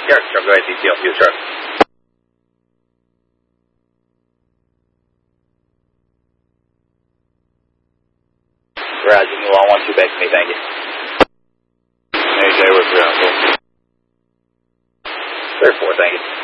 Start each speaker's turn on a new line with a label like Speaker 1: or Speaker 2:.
Speaker 1: Garrett, truck, go ahead, DCL, to your truck. Roger, you all 1-2 back to me, thank you. AJ, we're 3 on 4. 3 or 4, thank you.